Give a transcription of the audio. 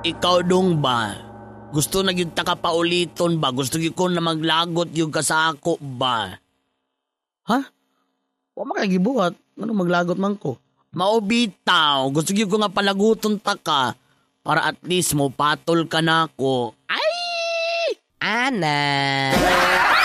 Ikaw dong ba? Gusto na yung takapauliton ba? Gusto yung ko na maglagot yung kasako ba? Ha? Huwag makagibuhat. Ano maglagot man ko? Maubitaw. Gusto yung ko nga palaguton taka para at least mo patol ka na ko. Ay! Ana!